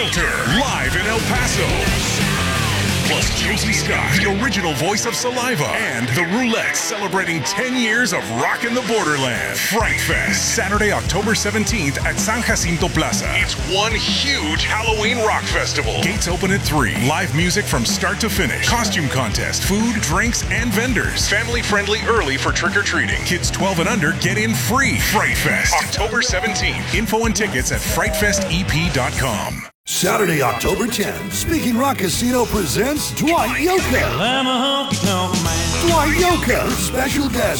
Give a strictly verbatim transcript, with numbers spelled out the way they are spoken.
Filter, live in El Paso. Plus Casey Scott, the original voice of Saliva, and the Roulettes celebrating ten years of rockin' the borderland. Fright Fest, Saturday, October seventeenth at San Jacinto Plaza. It's one huge Halloween rock festival. Gates open at three. Live music from start to finish. Costume contest, food, drinks, and vendors. Family friendly early for trick-or-treating. Kids twelve and under get in free. Fright Fest, October seventeenth. Info and tickets at fright fest e p dot com. Saturday, October tenth, Speaking Rock Casino presents Dwight Yoakam. Dwight Yoakam, special guest